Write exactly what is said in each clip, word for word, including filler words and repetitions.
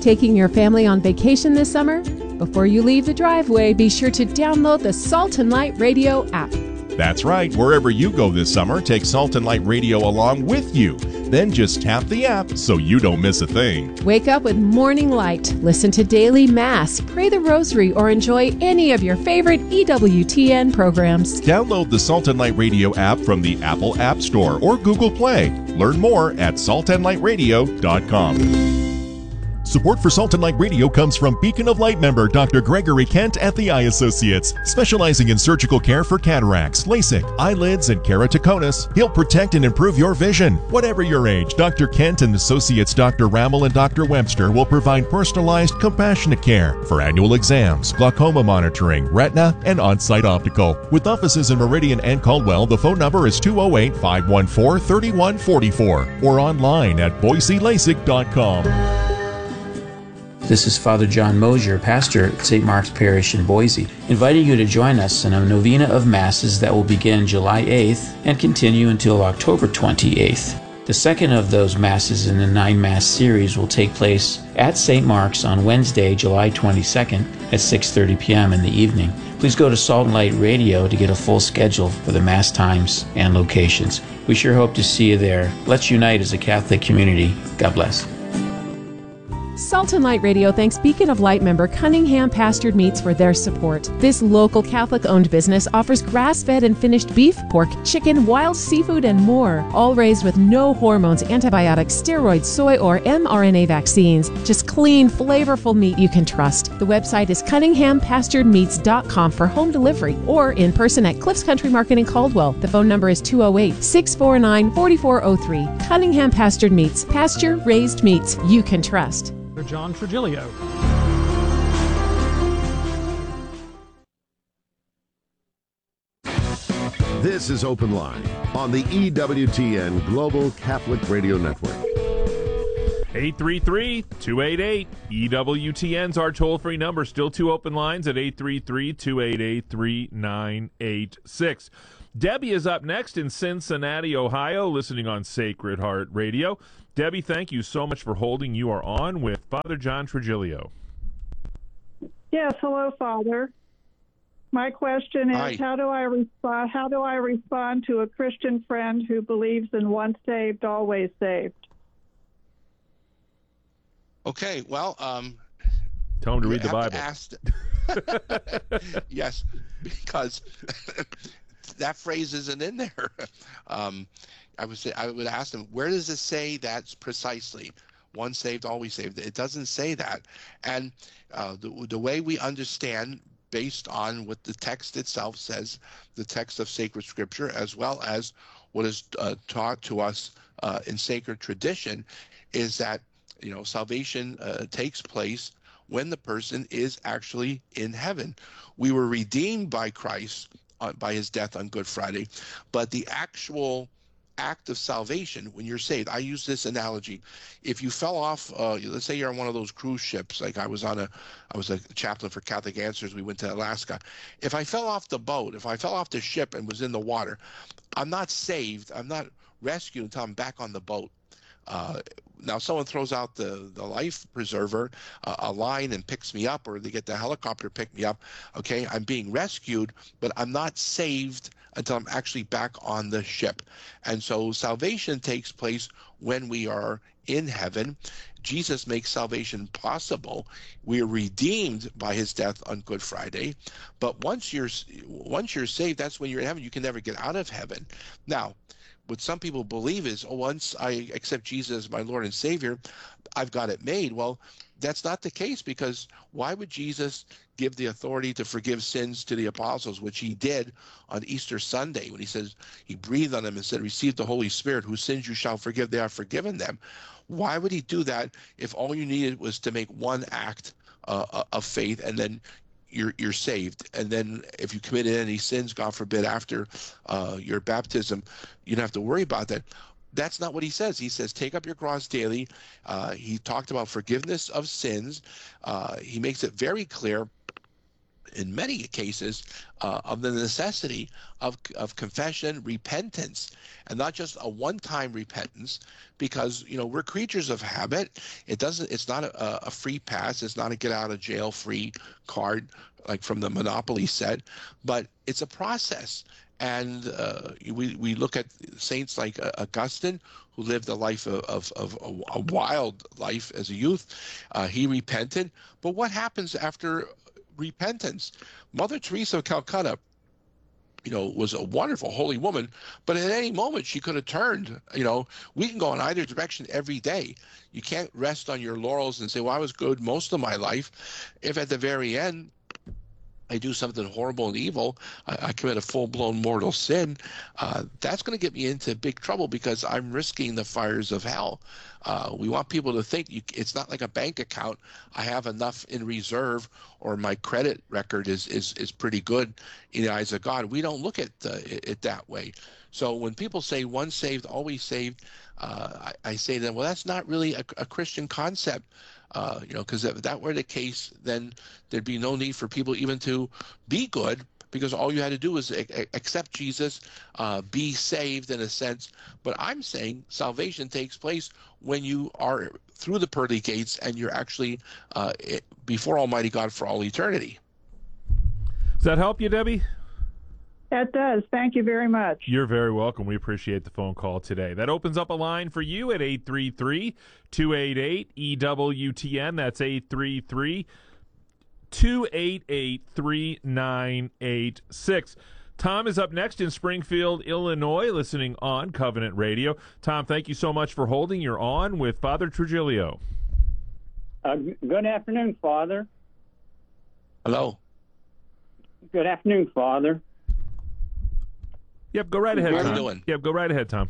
Taking your family on vacation this summer? Before you leave the driveway, be sure to download the Salt and Light Radio app. That's right. Wherever you go this summer, take Salt and Light Radio along with you. Then just tap the app so you don't miss a thing. Wake up with Morning Light, listen to Daily Mass, pray the Rosary, or enjoy any of your favorite E W T N programs. Download the Salt and Light Radio app from the Apple App Store or Google Play. Learn more at salt and light radio dot com. Support for Salt and Light Radio comes from Beacon of Light member Doctor Gregory Kent at the Eye Associates, specializing in surgical care for cataracts, LASIK, eyelids, and keratoconus. He'll protect and improve your vision. Whatever your age, Doctor Kent and Associates Doctor Rammel and Doctor Webster will provide personalized, compassionate care for annual exams, glaucoma monitoring, retina, and on-site optical. With offices in Meridian and Caldwell, the phone number is two oh eight, five one four, three one four four or online at boise lasik dot com. This is Father John Mosier, pastor at Saint Mark's Parish in Boise, inviting you to join us in a novena of Masses that will begin July eighth and continue until October twenty-eighth. The second of those Masses in the nine-Mass series will take place at Saint Mark's on Wednesday, July twenty-second at six thirty p.m. in the evening. Please go to Salt and Light Radio to get a full schedule for the Mass times and locations. We sure hope to see you there. Let's unite as a Catholic community. God bless. Salt and Light Radio thanks Beacon of Light member Cunningham Pastured Meats for their support. This local Catholic-owned business offers grass-fed and finished beef, pork, chicken, wild seafood, and more, all raised with no hormones, antibiotics, steroids, soy, or mRNA vaccines. Just clean, flavorful meat you can trust. The website is cunningham pastured meats dot com for home delivery or in person at Cliffs Country Market in Caldwell. The phone number is two oh eight, six four nine, four four oh three. Cunningham Pastured Meats. Pasture-raised meats you can trust. John Trigilio. This is Open Line on the E W T N Global Catholic Radio Network. eight three three, two eight eight, E W T N's our toll-free number. Still two open lines at eight three three, two eight eight, three nine eight six. Debbie is up next in Cincinnati, Ohio, listening on Sacred Heart Radio. Debbie, thank you so much for holding. You are on with Father John Trigilio. Yes, hello, Father. My question is, Hi. how do I respond? How do I respond to a Christian friend who believes in once saved, always saved? Okay, well, um, tell him to read the Bible. Asked, yes, because that phrase isn't in there. Um, I would say I would ask them, where does it say that's precisely once saved, always saved? It doesn't say that, and uh, the the way we understand, based on what the text itself says, the text of sacred scripture, as well as what is uh, taught to us uh, in sacred tradition, is that you know salvation uh, takes place when the person is actually in heaven. We were redeemed by Christ uh, by his death on Good Friday, but the actual act of salvation, when you're saved, I use this analogy. If you fell off, uh, let's say you're on one of those cruise ships, like I was on a, I was a chaplain for Catholic Answers. We went to Alaska. If I fell off the boat, if I fell off the ship and was in the water, I'm not saved. I'm not rescued until I'm back on the boat. Uh, now, someone throws out the, the life preserver, uh, a line, and picks me up, or they get the helicopter to pick me up. Okay, I'm being rescued, but I'm not saved until I'm actually back on the ship. And so salvation takes place when we are in heaven. Jesus makes salvation possible. We are redeemed by his death on Good Friday. But once you're once you're saved, that's when you're in heaven. You can never get out of heaven. Now, what some people believe is, oh, once I accept Jesus as my Lord and Savior, I've got it made. Well, that's not the case, because why would Jesus give the authority to forgive sins to the apostles, which he did on Easter Sunday when he says, he breathed on them and said, receive the Holy Spirit, whose sins you shall forgive, they are forgiven them. Why would he do that if all you needed was to make one act uh, of faith, and then you're you're saved? And then if you committed any sins, God forbid, after uh, your baptism, you don't have to worry about that. That's not what he says. He says, take up your cross daily. Uh, he talked about forgiveness of sins. Uh, he makes it very clear in many cases, uh, of the necessity of, of confession, repentance, and not just a one-time repentance, because, you know, we're creatures of habit. It doesn't, it's not a, a free pass. It's not a get out of jail free card like from the Monopoly set, but it's a process. And uh, we, we look at saints like uh, Augustine, who lived a life of, of, of a, a wild life as a youth. Uh, he repented. But what happens after repentance? Mother Teresa of Calcutta, you know, was a wonderful holy woman, but at any moment she could have turned. You know, we can go in either direction every day. You can't rest on your laurels and say, well, I was good most of my life. If at the very end I do something horrible and evil, I, I commit a full-blown mortal sin, uh, that's going to get me into big trouble, because I'm risking the fires of hell. Uh, we want people to think you, it's not like a bank account. I have enough in reserve, or my credit record is is, is pretty good in the eyes of God. We don't look at uh, it, it that way. So when people say once saved, always saved, uh, I, I say to them, well, that's not really a, a Christian concept. Uh, you know, because if that were the case, then there'd be no need for people even to be good, because all you had to do was a- accept Jesus, uh, be saved in a sense. But I'm saying salvation takes place when you are through the pearly gates and you're actually uh, before Almighty God for all eternity. Does that help you, Debbie? That does. Thank you very much. You're very welcome. We appreciate the phone call today. That opens up a line for you at eight three three, two eight eight, E W T N. That's eight three three, two eight eight, three nine eight six. Tom is up next in Springfield, Illinois, listening on Covenant Radio. Tom, thank you so much for holding. You're on with Father Trujillo. Uh, good afternoon, Father. Hello. Good afternoon, Father. Yep, go right ahead, How Tom. you doing? Yep, go right ahead, Tom.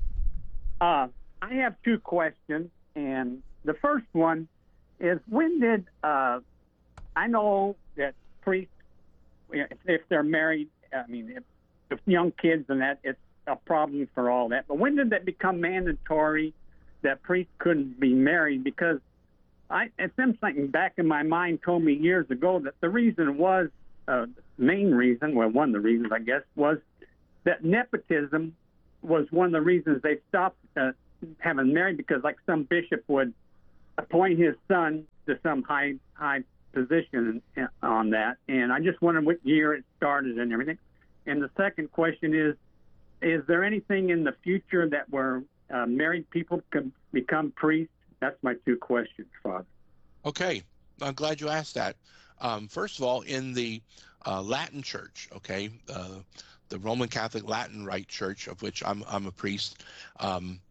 Uh, I have two questions, and the first one is, when did, uh, I know that priests, if, if they're married, I mean, if, if young kids and that, it's a problem for all that, but when did that become mandatory that priests couldn't be married? Because I, it's something back in my mind told me years ago that the reason was, uh, main reason, well, one of the reasons, I guess, was that nepotism was one of the reasons they stopped uh, having married, because like some bishop would appoint his son to some high high position on that. And I just wondered what year it started and everything. And the second question is, is there anything in the future that where uh, married people can become priests? That's my two questions, Father. Okay. I'm glad you asked that. Um, first of all, in the uh, Latin Church, okay, uh, the Roman Catholic Latin Rite Church, of which I'm I'm a priest, um,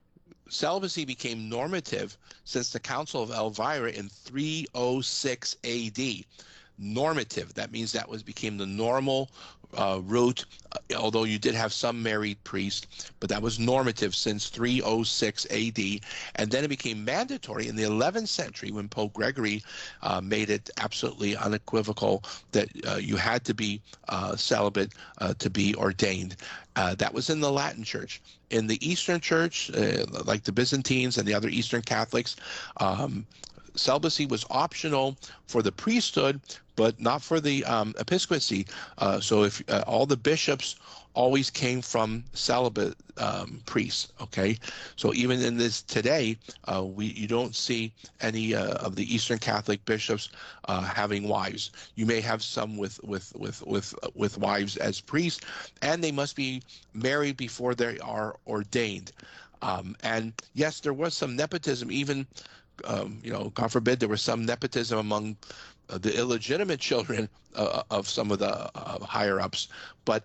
celibacy became normative since the Council of Elvira in three oh six A D. Normative. That means that was became the normal uh, route, uh, although you did have some married priests, but that was normative since three oh six A D. And then it became mandatory in the eleventh century when Pope Gregory uh, made it absolutely unequivocal that uh, you had to be uh, celibate uh, to be ordained. Uh, that was in the Latin Church. In the Eastern Church, uh, like the Byzantines and the other Eastern Catholics, um, celibacy was optional for the priesthood, but not for the um, episcopacy. Uh, so if uh, all the bishops always came from celibate um, priests, okay? So even in this today, uh, we you don't see any uh, of the Eastern Catholic bishops uh, having wives. You may have some with with with with with wives as priests, and they must be married before they are ordained. Um, and yes, there was some nepotism, even. Um, you know, God forbid, there was some nepotism among uh, the illegitimate children uh, of some of the uh, higher ups. But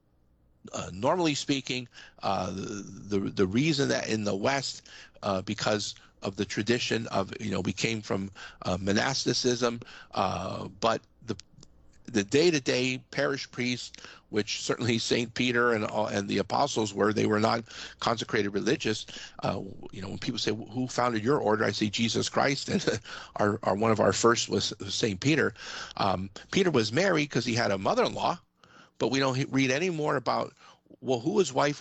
uh, normally speaking, uh, the, the the reason that in the West, uh, because of the tradition of, you know, we came from uh, monasticism, uh, but the the day-to-day parish priests, which certainly Saint Peter and all, and the apostles were, they were not consecrated religious. Uh, you know, when people say, who founded your order? I say Jesus Christ, and our, our one of our first was Saint Peter. Um, Peter was married because he had a mother-in-law, but we don't read any more about, well, who his wife was,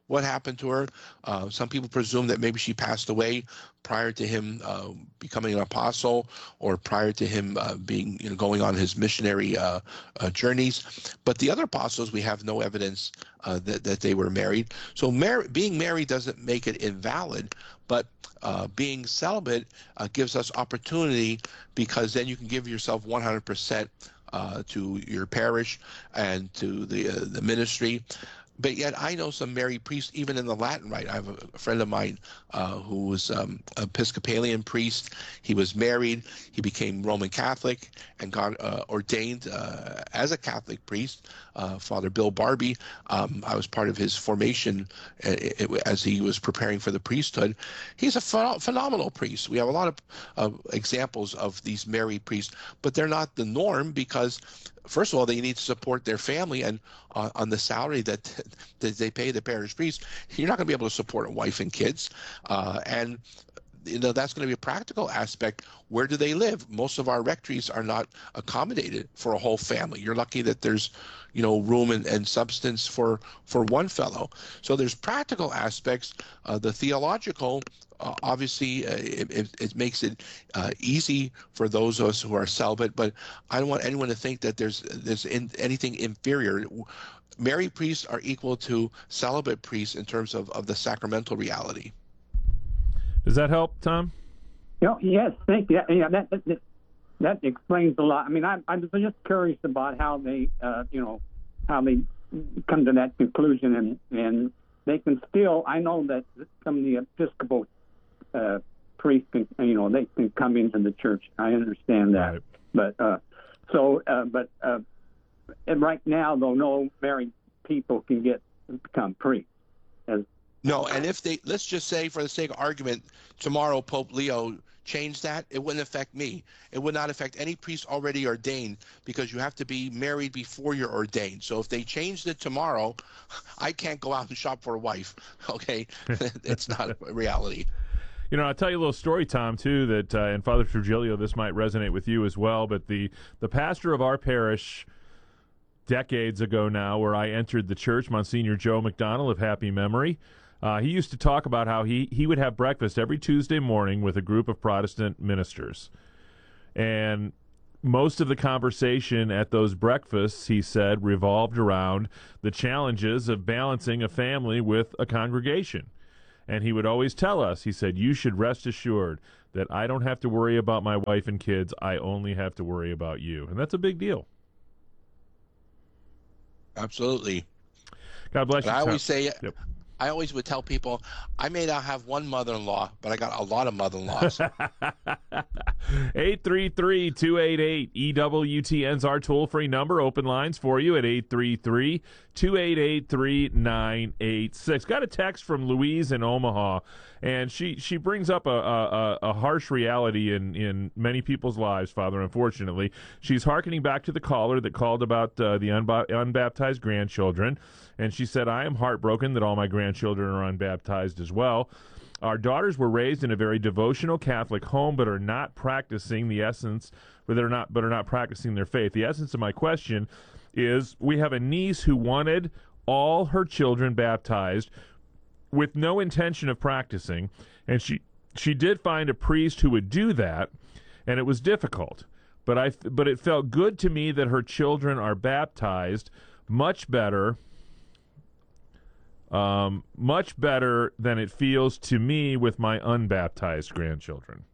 what happened to her. Uh, some people presume that maybe she passed away prior to him uh, becoming an apostle, or prior to him uh, being, you know, going on his missionary uh, uh, journeys. But the other apostles, we have no evidence uh, that that they were married. So mar- being married doesn't make it invalid, but uh, being celibate uh, gives us opportunity, because then you can give yourself one hundred percent uh, to your parish and to the uh, the ministry. But yet I know some married priests, even in the Latin Rite. I have a friend of mine uh, who was um, an Episcopalian priest. He was married. He became Roman Catholic and got uh, ordained uh, as a Catholic priest. Uh, Father Bill Barbie. Um, I was part of his formation it, it, as he was preparing for the priesthood. He's a ph- phenomenal priest. We have a lot of uh, examples of these married priests, but they're not the norm, because first of all, they need to support their family, and uh, on the salary that that they pay the parish priest, you're not going to be able to support a wife and kids. Uh, and you know, that's going to be a practical aspect. Where do they live? Most of our rectories are not accommodated for a whole family. You're lucky that there's, you know, room and, and substance for for one fellow. So there's practical aspects. Uh, the theological, uh, obviously, uh, it, it, it makes it uh, easy for those of us who are celibate. But I don't want anyone to think that there's there's in, anything inferior. Married priests are equal to celibate priests in terms of, of the sacramental reality. Does that help, Tom? You know, yes, thank you. Yeah, that, that that explains a lot. I mean, I, I'm just curious about how they, uh, you know, how they come to that conclusion, and and they can still. I know that some of the Episcopal uh, priests can, you know, they can come into the church. I understand that, Right. but uh, so, uh, but uh, and right now, though, no married people can get become priests. As No, and if they, let's just say for the sake of argument, tomorrow Pope Leo changed that, it wouldn't affect me. It would not affect any priest already ordained, because you have to be married before you're ordained. So if they changed it tomorrow, I can't go out and shop for a wife. Okay, it's not a reality. You know, I'll tell you a little story, Tom, too, that, uh, and Father Trujillo, this might resonate with you as well, but the, the pastor of our parish decades ago now, where I entered the church, Monsignor Joe McDonald of happy memory, Uh, he used to talk about how he, he would have breakfast every Tuesday morning with a group of Protestant ministers. And most of the conversation at those breakfasts, he said, revolved around the challenges of balancing a family with a congregation. And he would always tell us, he said, you should rest assured that I don't have to worry about my wife and kids. I only have to worry about you. And that's a big deal. Absolutely. God bless And you, I Tom. always say, Yep. I always would tell people, I may not have one mother-in-law, but I got a lot of mother-in-laws. eight three three, two eight eight, E W T N's our toll-free number. Open lines for you at eight three three, two eight eight, three nine eight six. Got a text from Louise in Omaha, and she, she brings up a, a, a harsh reality in, in many people's lives, Father, unfortunately. She's hearkening back to the caller that called about uh, the unba- unbaptized grandchildren, and she said, I am heartbroken that all my grandchildren are unbaptized as well. Our daughters were raised in a very devotional Catholic home, but are not practicing the essence, but they're not, but are not practicing their faith. The essence of my question is: we have a niece who wanted all her children baptized with no intention of practicing, and she she did find a priest who would do that, and it was difficult. But I, but it felt good to me that her children are baptized, much better. Um, much better than it feels to me with my unbaptized grandchildren.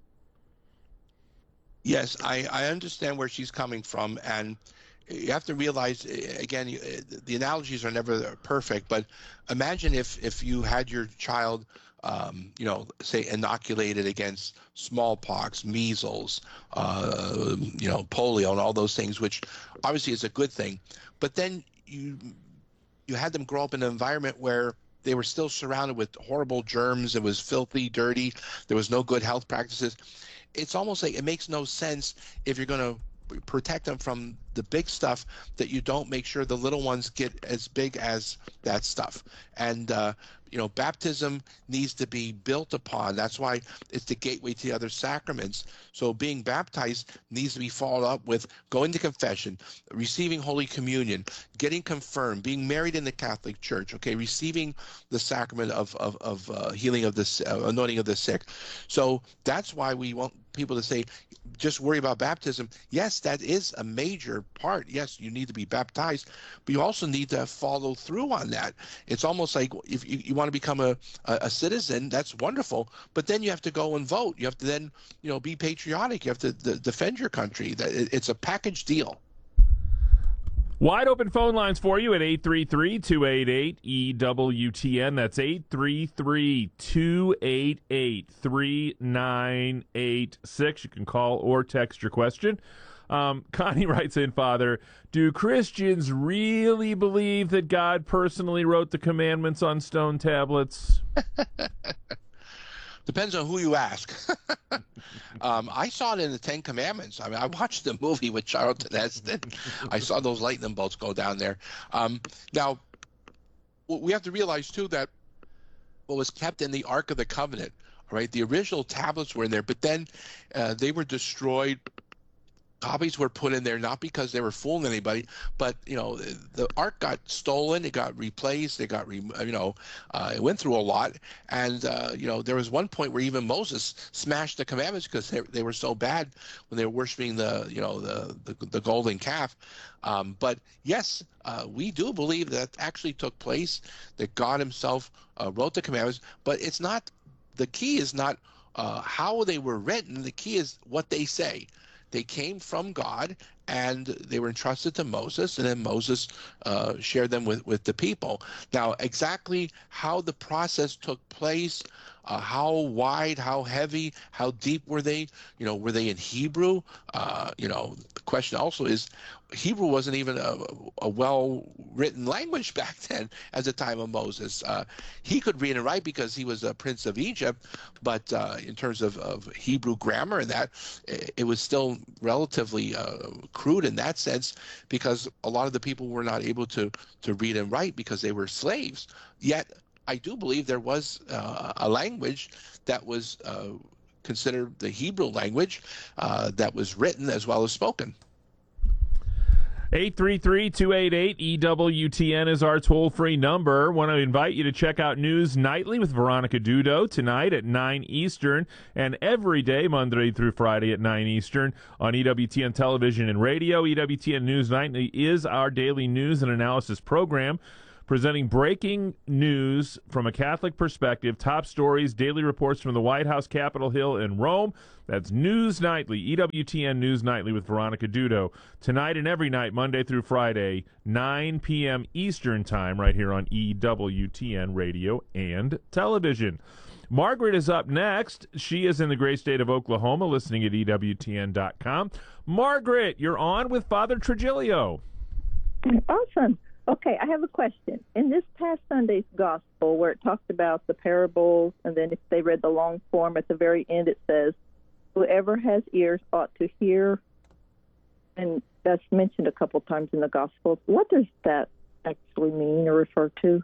Yes, I, I understand where she's coming from, and you have to realize, again, you, the analogies are never perfect, but imagine if, if you had your child, um, you know, say inoculated against smallpox, measles, uh, you know, polio, and all those things, which obviously is a good thing, but then you you had them grow up in an environment where they were still surrounded with horrible germs. It was filthy, dirty. There was no good health practices. It's almost like it makes no sense, if you're going to protect them from the big stuff, that you don't make sure the little ones get as big as that stuff. And uh, you know, baptism needs to be built upon. That's why it's the gateway to the other sacraments. So being baptized needs to be followed up with going to confession, receiving Holy Communion, getting confirmed, being married in the Catholic Church, okay, receiving the sacrament of, of, of uh, healing of the, uh, anointing of the sick. So that's why we want people to say, just worry about baptism. Yes, that is a major part. Yes, you need to be baptized, but you also need to follow through on that. It's almost like if you, you want to become a, a, a citizen, that's wonderful, but then you have to go and vote. You have to then, you know, be patriotic. You have to d- defend your country. That It's a package deal. Wide open phone lines for you at eight three three, two eight eight, E W T N. That's eight three three, two eight eight, three nine eight six. You can call or text your question. Um, Connie writes in, Father, do Christians really believe that God personally wrote the commandments on stone tablets? Depends on who you ask. um, I saw it in the Ten Commandments. I mean, I watched the movie with Charlton Heston. I saw those lightning bolts go down there. Um, now, we have to realize, too, that what was kept in the Ark of the Covenant, all right, the original tablets were in there, but then uh, they were destroyed. Copies were put in there not because they were fooling anybody, but you know the ark got stolen, it got replaced, it got re, you know uh, it went through a lot, and uh, you know there was one point where even Moses smashed the commandments because they, they were so bad when they were worshiping the you know the the, the golden calf. Um, but yes, uh, we do believe that actually took place, that God Himself uh, wrote the commandments, but it's not. The key is not uh, how they were written. The key is what they say. They came from God, and they were entrusted to Moses, and then Moses uh, shared them with, with the people. Now, exactly how the process took place, uh, how wide, how heavy, how deep were they? You know, were they in Hebrew? Uh, you know, the question also is, Hebrew wasn't even a, a well-written language back then at the time of Moses. Uh, he could read and write because he was a prince of Egypt, but uh, in terms of, of Hebrew grammar and that, it, it was still relatively uh, crude in that sense because a lot of the people were not able to, to read and write because they were slaves. Yet, I do believe there was uh, a language that was uh, considered the Hebrew language uh, that was written as well as spoken. eight three three, two eight eight, E W T N is our toll-free number. Want to invite you to check out News Nightly with Veronica Dudo tonight at nine Eastern and every day, Monday through Friday at nine Eastern on E W T N Television and Radio. E W T N News Nightly is our daily news and analysis program, presenting breaking news from a Catholic perspective, top stories, daily reports from the White House, Capitol Hill, and Rome. That's News Nightly, E W T N News Nightly with Veronica Dudo. Tonight and every night, Monday through Friday, nine p.m. Eastern Time, right here on E W T N Radio and Television. Margaret is up next. She is in the great state of Oklahoma, listening at E W T N dot com. Margaret, you're on with Father Trigilio. Awesome. Okay, I have a question. In this past Sunday's gospel, where it talks about the parables, and then if they read the long form at the very end, it says, whoever has ears ought to hear, and that's mentioned a couple times in the Gospels. What does that actually mean or refer to?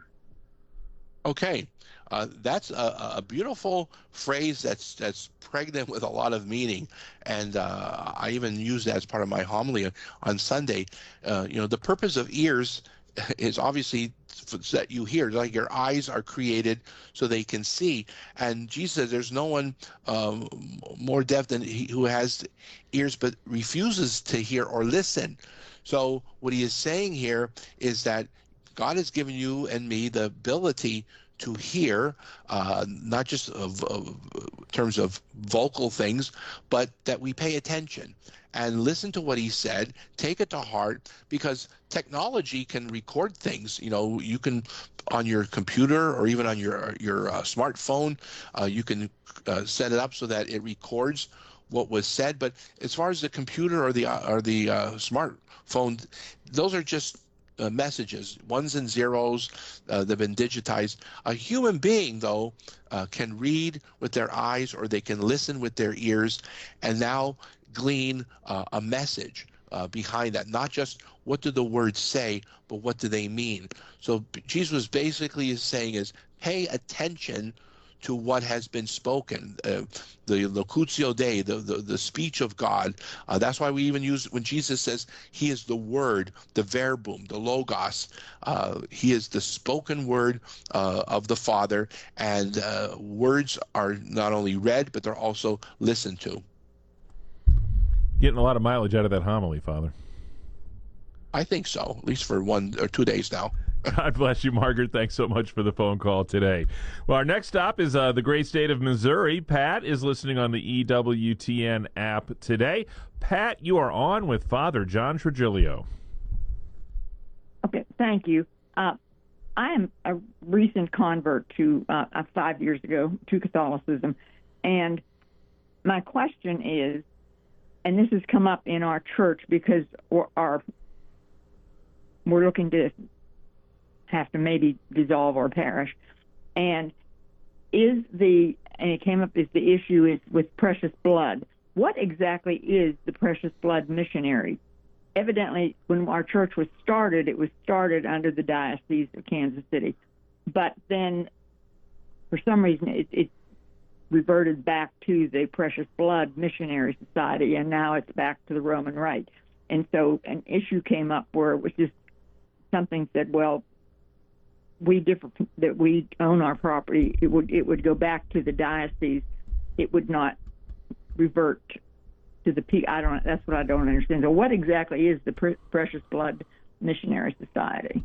Okay, uh, that's a, a beautiful phrase that's that's pregnant with a lot of meaning, and uh, I even use that as part of my homily on Sunday. Uh, you know, the purpose of ears is obviously that you hear, like your eyes are created so they can see. And Jesus says there's no one um, more deaf than he who has ears but refuses to hear or listen. So what he is saying here is that God has given you and me the ability to hear, uh, not just of, of terms of vocal things, but that we pay attention and listen to what he said, take it to heart, because technology can record things. You know, you can, on your computer or even on your your uh, smartphone, uh, you can uh, set it up so that it records what was said. But as far as the computer or the uh, or the uh, smartphone, those are just uh, messages, ones and zeros. Uh, they've been digitized. A human being, though, uh, can read with their eyes or they can listen with their ears, and now glean uh, a message uh, behind that. Not just what do the words say, but what do they mean. So Jesus basically is saying is pay attention to what has been spoken, uh, the locutio Dei, the, the, the speech of God. Uh, that's why we even use, when Jesus says he is the word, the verbum, the logos, uh, he is the spoken word uh, of the Father, and uh, words are not only read, but they're also listened to. Getting a lot of mileage out of that homily, Father. I think so, at least for one or two days now. God bless you, Margaret. Thanks so much for the phone call today. Well, our next stop is uh, the great state of Missouri. Pat is listening on the E W T N app today. Pat, you are on with Father John Trigilio. Okay, thank you. Uh, I am a recent convert to uh, uh, five years ago to Catholicism, and my question is, and this has come up in our church because we're, our, we're looking to have to maybe dissolve our parish, and is the and it came up is the issue is with precious blood. What exactly is the precious blood missionary? Evidently, when our church was started, it was started under the Diocese of Kansas City, but then for some reason it, it reverted back to the Precious Blood Missionary Society, and now it's back to the Roman Rite. And so an issue came up where it was just something said, well, we differ that we own our property. It would it would go back to the diocese. It would not revert to the P. I don't. That's what I don't understand. So, what exactly is the Pre- Precious Blood Missionary Society?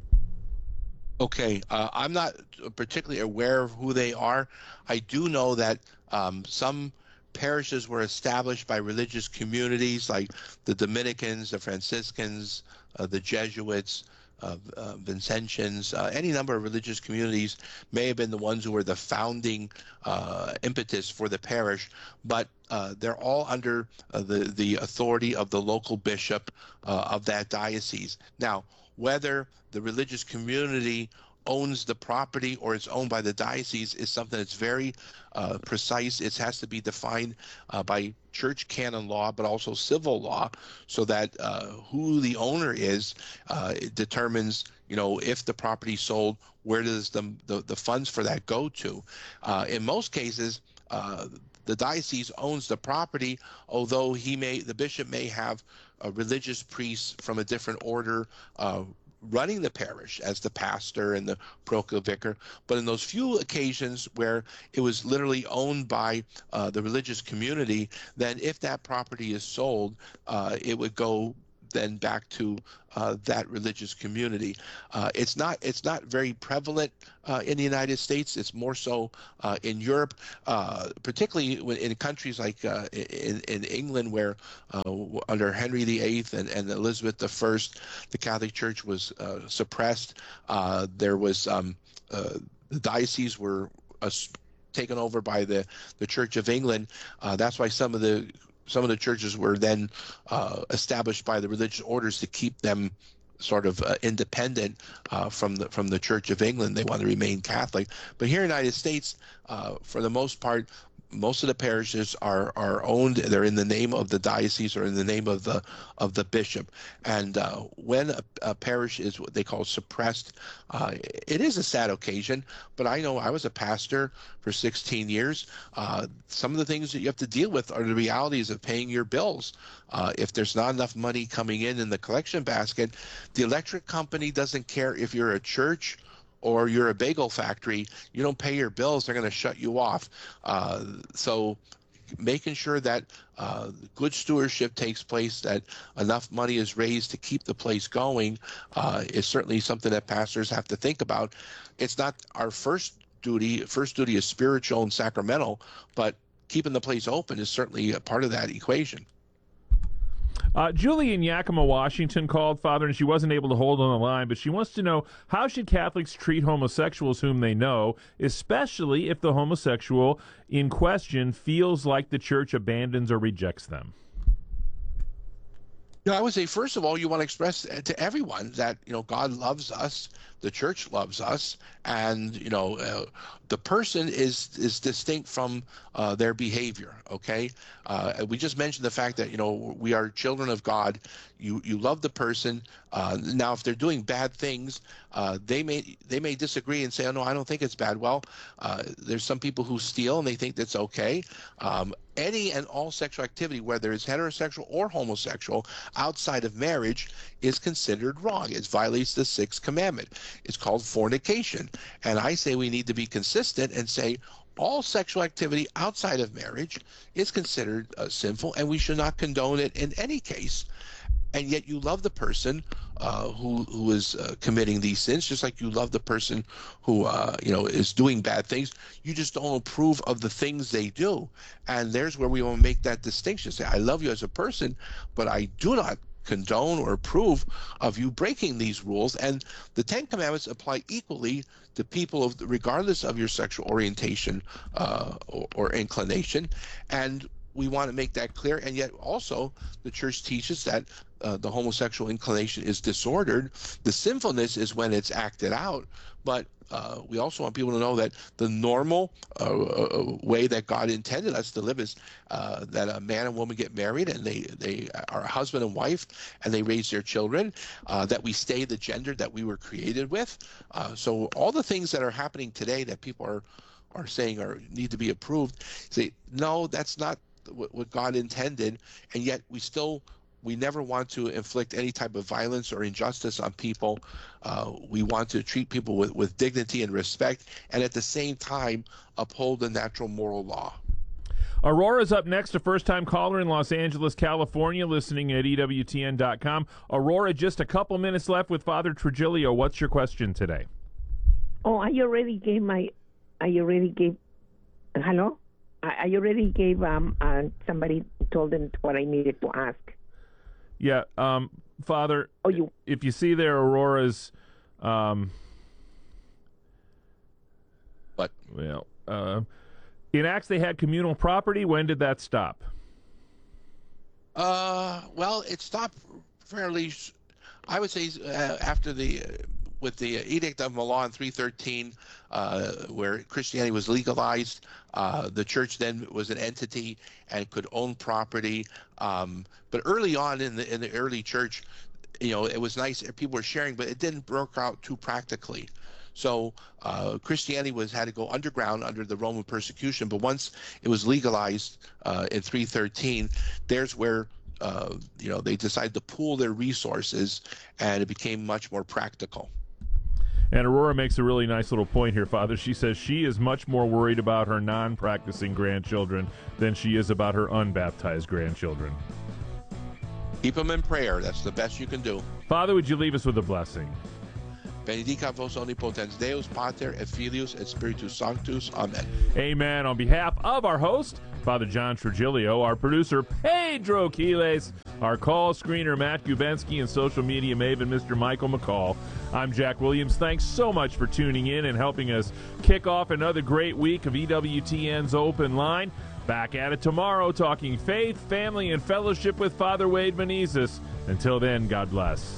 Okay, uh, I'm not particularly aware of who they are. I do know that um, some parishes were established by religious communities like the Dominicans, the Franciscans, uh, the Jesuits, uh, uh, Vincentians, uh, any number of religious communities may have been the ones who were the founding uh, impetus for the parish, but uh, they're all under uh, the, the authority of the local bishop uh, of that diocese. Now, whether the religious community owns the property or it's owned by the diocese is something that's very uh, precise. It has to be defined uh, by church canon law, but also civil law, so that uh, who the owner is uh, it determines, you know, if the property sold, where does the the, the funds for that go to? Uh, in most cases, uh, the diocese owns the property, although he may, the bishop may have a religious priest from a different order uh, running the parish as the pastor and the parochial vicar. But in those few occasions where it was literally owned by uh, the religious community, then if that property is sold, uh, it would go then back to uh, that religious community. Uh, it's not it's not very prevalent uh, in the United States. It's more so uh, in Europe, uh, particularly when, in countries like uh, in, in England, where uh, under Henry the Eighth and, and Elizabeth the First, the Catholic Church was uh, suppressed. Uh, there was um, uh, the dioceses were uh, taken over by the the Church of England. Uh, that's why some of the Some of the churches were then uh, established by the religious orders to keep them sort of uh, independent uh, from the from the Church of England. They want to remain Catholic. But here in the United States, uh, for the most part, most of the parishes are are owned. They're in the name of the diocese or in the name of the of the bishop. And uh, when a, a parish is what they call suppressed, uh, it is a sad occasion. But I know I was a pastor for sixteen years. Uh, some of the things that you have to deal with are the realities of paying your bills. Uh, if there's not enough money coming in in the collection basket, the electric company doesn't care if you're a church or you're a bagel factory. You don't pay your bills, they're going to shut you off. Uh, so making sure that uh, good stewardship takes place, that enough money is raised to keep the place going, uh, is certainly something that pastors have to think about. It's not our first duty. First duty is spiritual and sacramental, but keeping the place open is certainly a part of that equation. Uh, Julie in Yakima, Washington called, Father, and she wasn't able to hold on the line, but she wants to know, how should Catholics treat homosexuals whom they know, especially if the homosexual in question feels like the church abandons or rejects them? Yeah, I would say, first of all, you want to express to everyone that, you know, God loves us, the church loves us, and, you know, uh, the person is is distinct from uh, their behavior, okay? Uh, we just mentioned the fact that, you know, we are children of God. You you love the person. Uh, now, if they're doing bad things, uh, they may they may disagree and say, oh, no, I don't think it's bad. Well, uh, there's some people who steal and they think that's okay. Um, any and all sexual activity, whether it's heterosexual or homosexual, outside of marriage is considered wrong. It violates the sixth commandment. It's called fornication. And I say we need to be consistent and say all sexual activity outside of marriage is considered uh, sinful, and we should not condone it in any case. And yet you love the person uh, who who is uh, committing these sins, just like you love the person who uh, you know is doing bad things. You just don't approve of the things they do. And there's where we want to make that distinction. Say, I love you as a person, but I do not condone or approve of you breaking these rules. And the Ten Commandments apply equally to people of regardless of your sexual orientation uh, or, or inclination. And we want to make that clear. And yet also the church teaches that uh, the homosexual inclination is disordered. The sinfulness is when it's acted out. But uh, we also want people to know that the normal uh, way that God intended us to live is uh, that a man and woman get married, and they, they are a husband and wife, and they raise their children, uh, that we stay the gender that we were created with. Uh, so all the things that are happening today that people are, are saying are need to be approved, say, no, that's not what God intended, and yet we still we never want to inflict any type of violence or injustice on people. Uh, we want to treat people with, with dignity and respect, and at the same time uphold the natural moral law. Aurora's up next, a first-time caller in Los Angeles, California, listening at E W T N dot com. Aurora, just a couple minutes left with Father Trujillo. What's your question today? Oh, I already gave my, I already gave, hello? I, I already gave um uh, somebody told them what I needed to ask. Yeah, um, Father, oh, you... if you see there Aurora's, um, what? Well, uh, in Acts they had communal property. When did that stop? Uh, well, it stopped fairly, I would say, uh, after the, uh, with the Edict of Milan three thirteen, uh, where Christianity was legalized. Uh, the church then was an entity and could own property. Um, but early on in the in the early church, you know, it was nice. People were sharing, but it didn't work out too practically. So uh, Christianity was had to go underground under the Roman persecution. But once it was legalized uh, in three thirteen, there's where uh, you know they decided to pool their resources, and it became much more practical. And Aurora makes a really nice little point here, Father. She says she is much more worried about her non-practicing grandchildren than she is about her unbaptized grandchildren. Keep them in prayer. That's the best you can do. Father, would you leave us with a blessing? Benedicat vos omnipotens Deus, Pater et Filius et Spiritus Sanctus. Amen. Amen. On behalf of our host, Father John Trujillo, our producer, Pedro Quiles, our call screener, Matt Gubensky, and social media maven, Mister Michael McCall, I'm Jack Williams. Thanks so much for tuning in and helping us kick off another great week of E W T N's Open Line. Back at it tomorrow, talking faith, family, and fellowship with Father Wade Menezes. Until then, God bless.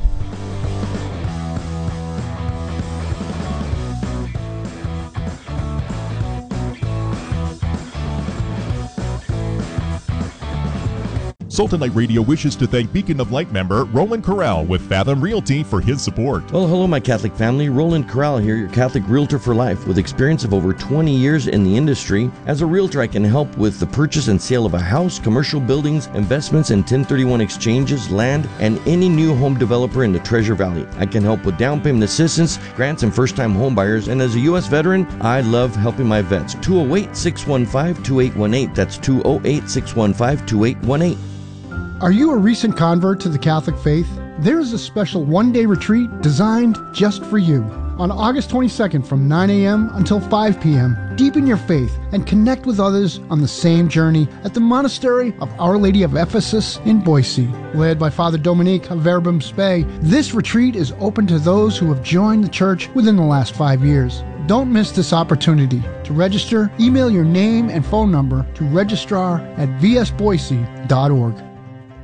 Salt and Light Radio wishes to thank Beacon of Light member Roland Corral with Fathom Realty for his support. Well, hello, my Catholic family. Roland Corral here, your Catholic realtor for life. With experience of over twenty years in the industry, as a realtor, I can help with the purchase and sale of a house, commercial buildings, investments in ten thirty-one exchanges, land, and any new home developer in the Treasure Valley. I can help with down payment assistance, grants, and first-time home buyers. And as a U S veteran, I love helping my vets. two oh eight, six one five, two eight one eight. That's two oh eight, six one five, two eight one eight. Are you a recent convert to the Catholic faith? There is a special one-day retreat designed just for you. On August twenty-second from nine a.m. until five p.m., deepen your faith and connect with others on the same journey at the Monastery of Our Lady of Ephesus in Boise. Led by Father Dominique of Verbum Spei, this retreat is open to those who have joined the church within the last five years. Don't miss this opportunity. To register, email your name and phone number to registrar at v s boise dot org.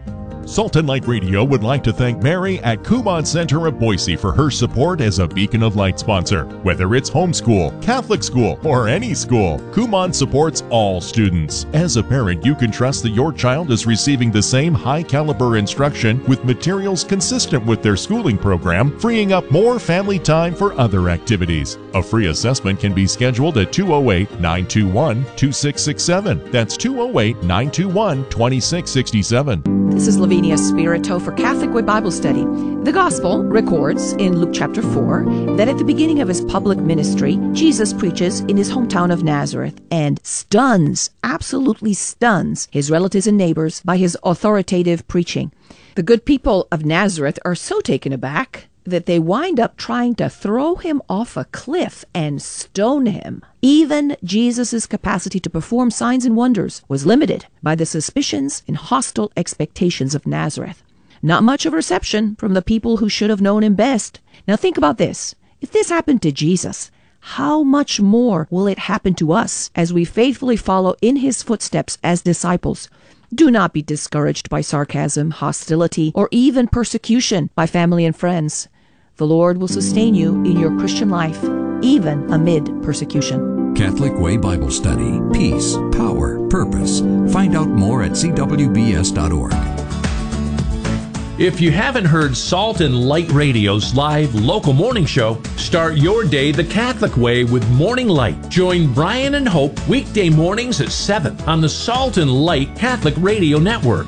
Salt and Light Radio would like to thank Mary at Kumon Center of Boise for her support as a Beacon of Light sponsor. Whether it's homeschool, Catholic school, or any school, Kumon supports all students. As a parent, you can trust that your child is receiving the same high-caliber instruction with materials consistent with their schooling program, freeing up more family time for other activities. A free assessment can be scheduled at two oh eight, nine two one, two six six seven. That's two oh eight, nine two one, two six six seven. This is Lavinia Spirito for Catholic Way Bible Study. The Gospel records in Luke chapter four that at the beginning of his public ministry, Jesus preaches in his hometown of Nazareth and stuns, absolutely stuns, his relatives and neighbors by his authoritative preaching. The good people of Nazareth are so taken aback that they wind up trying to throw him off a cliff and stone him. Even Jesus' capacity to perform signs and wonders was limited by the suspicions and hostile expectations of Nazareth. Not much of reception from the people who should have known him best. Now think about this. If this happened to Jesus, how much more will it happen to us as we faithfully follow in his footsteps as disciples? Do not be discouraged by sarcasm, hostility, or even persecution by family and friends. The Lord will sustain you in your Christian life, even amid persecution. Catholic Way Bible Study. Peace, power, purpose. Find out more at c w b s dot org. If you haven't heard Salt and Light Radio's live local morning show, start your day the Catholic way with Morning Light. Join Brian and Hope weekday mornings at seven on the Salt and Light Catholic Radio Network.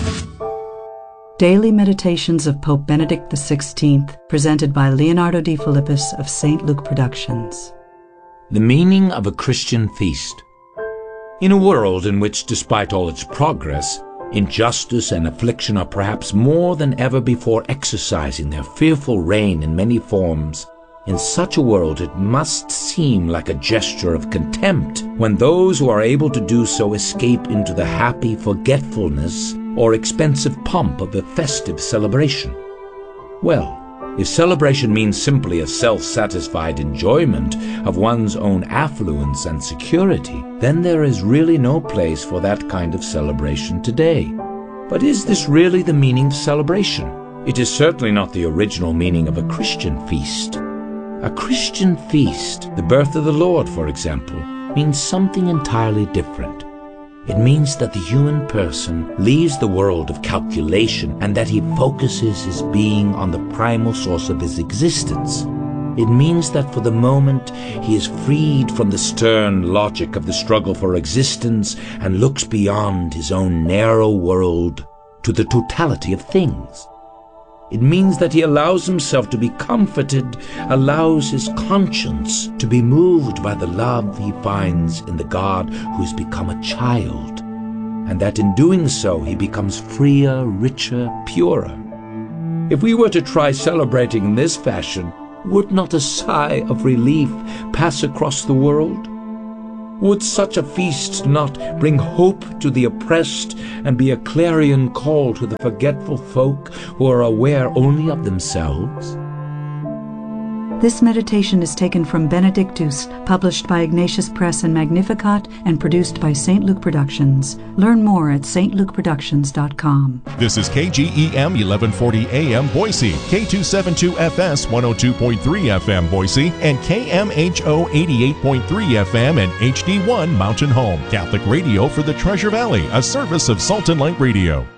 Daily Meditations of Pope Benedict the sixteenth, presented by Leonardo D. Philippus of Saint Luke Productions. The meaning of a Christian feast. In a world in which, despite all its progress, injustice and affliction are perhaps more than ever before exercising their fearful reign in many forms, in such a world it must seem like a gesture of contempt when those who are able to do so escape into the happy forgetfulness or expensive pomp of a festive celebration. Well, if celebration means simply a self-satisfied enjoyment of one's own affluence and security, then there is really no place for that kind of celebration today. But is this really the meaning of celebration? It is certainly not the original meaning of a Christian feast. A Christian feast, the birth of the Lord, for example, means something entirely different. It means that the human person leaves the world of calculation and that he focuses his being on the primal source of his existence. It means that for the moment he is freed from the stern logic of the struggle for existence and looks beyond his own narrow world to the totality of things. It means that he allows himself to be comforted, allows his conscience to be moved by the love he finds in the God who has become a child, and that in doing so he becomes freer, richer, purer. If we were to try celebrating in this fashion, would not a sigh of relief pass across the world? Would such a feast not bring hope to the oppressed and be a clarion call to the forgetful folk who are aware only of themselves? This meditation is taken from Benedictus, published by Ignatius Press and Magnificat, and produced by Saint Luke Productions. Learn more at s t luke productions dot com. This is K G E M eleven forty A M Boise, K two seventy-two F S one oh two point three F M Boise, and K M H O eighty-eight point three F M and H D one Mountain Home. Catholic radio for the Treasure Valley, a service of Salt and Light Radio.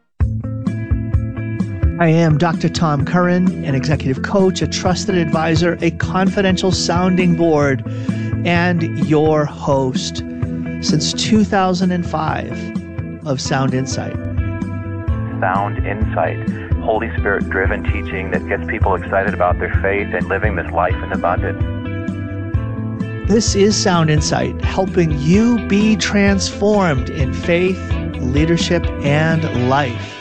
I am Doctor Tom Curran, an executive coach, a trusted advisor, a confidential sounding board, and your host since two thousand five of Sound Insight. Sound Insight, Holy Spirit-driven teaching that gets people excited about their faith and living this life in abundance. This is Sound Insight, helping you be transformed in faith, leadership, and life.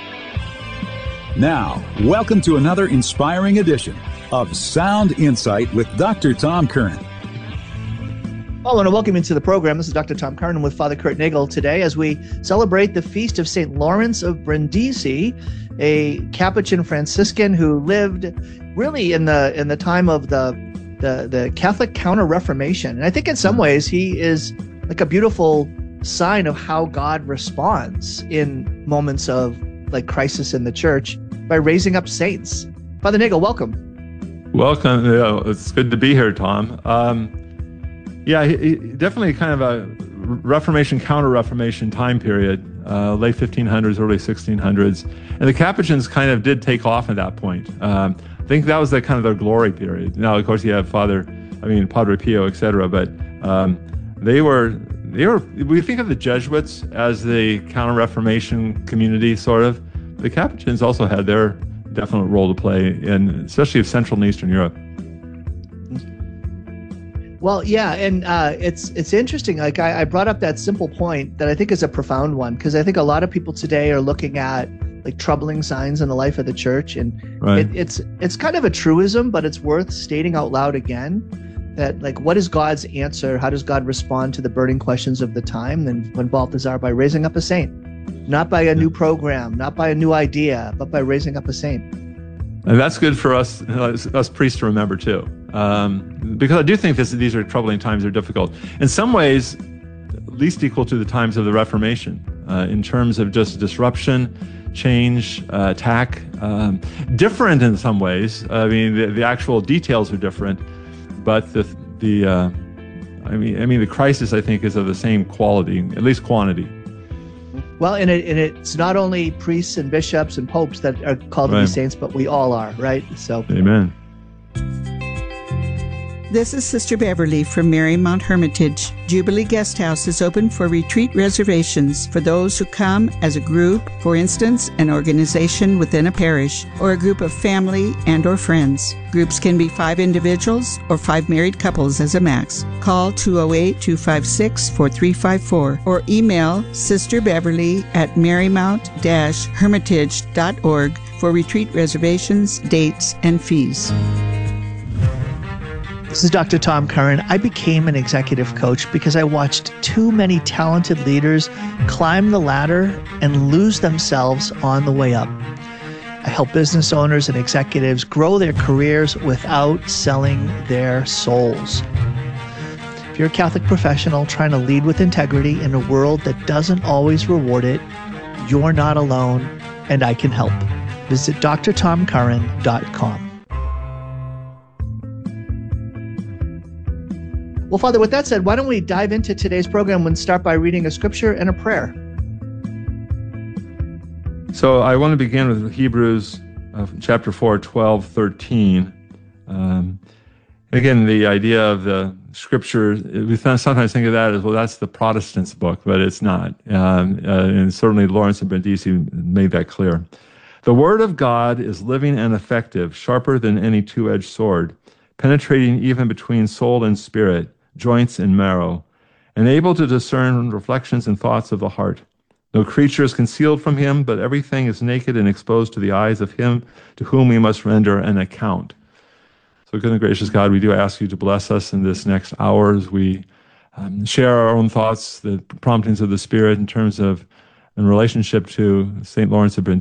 Now, welcome to another inspiring edition of Sound Insight with Doctor Tom Curran. Hello and welcome into the program. This is Doctor Tom Curran with Father Kurt Nagel today as we celebrate the feast of Saint Lawrence of Brindisi, a Capuchin Franciscan who lived really in the in the time of the the, the Catholic Counter-Reformation. And I think in some ways he is like a beautiful sign of how God responds in moments of like crisis in the church by raising up saints. Father Nagel, welcome. Welcome. Uh, it's good to be here, Tom. Um, yeah, he, he definitely kind of a Reformation, counter-Reformation time period, uh, late fifteen hundreds, early sixteen hundreds. And the Capuchins kind of did take off at that point. Um, I think that was the kind of their glory period. Now, of course, you have Father, I mean, Padre Pio, et cetera, but um, they were, they were, we think of the Jesuits as the counter-Reformation community, sort of. The Capuchins also had their definite role to play in, especially of Central and Eastern Europe. Well, yeah, and uh, it's it's interesting. Like I, I brought up that simple point that I think is a profound one, because I think a lot of people today are looking at like troubling signs in the life of the church, and right. it, it's it's kind of a truism, but it's worth stating out loud again that like, what is God's answer? How does God respond to the burning questions of the time? And when Balthazar, by raising up a saint, not by a new program, not by a new idea, but by raising up a saint. And that's good for us, us priests to remember too, um, because I do think this, these are troubling times. They're difficult. In some ways, at least equal to the times of the Reformation, uh, in terms of just disruption, change, uh, attack. Um, different in some ways. I mean, the, the actual details are different, but the the uh, I mean, I mean, the crisis I think is of the same quality, at least quantity. Well, and, it, and it's not only priests and bishops and popes that are called right. to be saints, but we all are, right? So, amen. This is Sister Beverly from Marymount Hermitage. Jubilee Guest House is open for retreat reservations for those who come as a group, for instance, an organization within a parish, or a group of family and or friends. Groups can be five individuals or five married couples as a max. Call two oh eight, two five six, four three five four or email Sister Beverly at marymount dash hermitage dot org for retreat reservations, dates, and fees. This is Doctor Tom Curran. I became an executive coach because I watched too many talented leaders climb the ladder and lose themselves on the way up. I help business owners and executives grow their careers without selling their souls. If you're a Catholic professional trying to lead with integrity in a world that doesn't always reward it, you're not alone, and I can help. Visit d r tom curran dot com. Well, Father, with that said, why don't we dive into today's program and start by reading a scripture and a prayer? So I want to begin with Hebrews uh, chapter four, twelve, thirteen. Um, again, the idea of the scripture, we sometimes think of that as, well, that's the Protestants' book, but it's not. Um, uh, and certainly Lawrence of Brindisi made that clear. The word of God is living and effective, sharper than any two-edged sword, penetrating even between soul and spirit, joints and marrow, and able to discern reflections and thoughts of the heart. No creature is concealed from him, but everything is naked and exposed to the eyes of him to whom we must render an account. So, good and gracious God, we do ask you to bless us in this next hour as we um, share our own thoughts, the promptings of the Spirit in terms of, in relationship to Saint Lawrence of Brindisi.